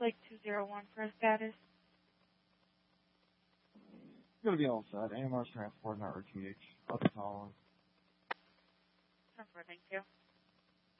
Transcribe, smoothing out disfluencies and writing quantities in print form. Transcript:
Lake 201 for a status. Going to be all set. AMR's transport, not RTH. Up to tolerance. 10-4, thank you.